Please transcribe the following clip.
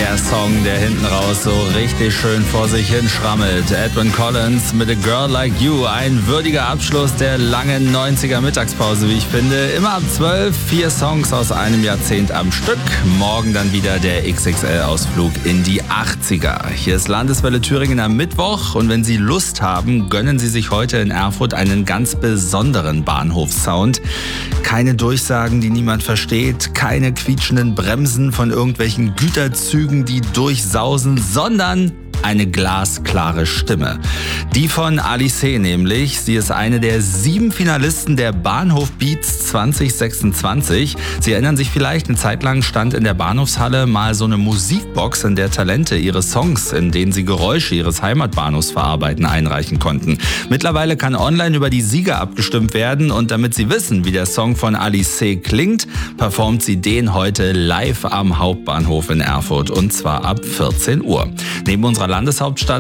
Der Song, der hinten raus so richtig schön vor sich hin schrammelt. Edwyn Collins mit A Girl Like You. Ein würdiger Abschluss der langen 90er Mittagspause, wie ich finde. Immer ab 12, 4 Songs aus einem Jahrzehnt am Stück. Morgen dann wieder der XXL-Ausflug in die 80er. Hier ist Landeswelle Thüringen am Mittwoch. Und wenn Sie Lust haben, gönnen Sie sich heute in Erfurt einen ganz besonderen Bahnhofssound. Keine Durchsagen, die niemand versteht. Keine quietschenden Bremsen von irgendwelchen Güterzügen, die durchsausen, sondern eine glasklare Stimme. Die von Alice nämlich. Sie ist eine der 7 Finalisten der Bahnhof Beats 2026. Sie erinnern sich vielleicht, eine Zeit lang stand in der Bahnhofshalle mal so eine Musikbox, in der Talente ihre Songs, in denen sie Geräusche ihres Heimatbahnhofs verarbeiten, einreichen konnten. Mittlerweile kann online über die Sieger abgestimmt werden und damit Sie wissen, wie der Song von Alice klingt, performt sie den heute live am Hauptbahnhof in Erfurt und zwar ab 14 Uhr. Neben unserer Landeshauptstadt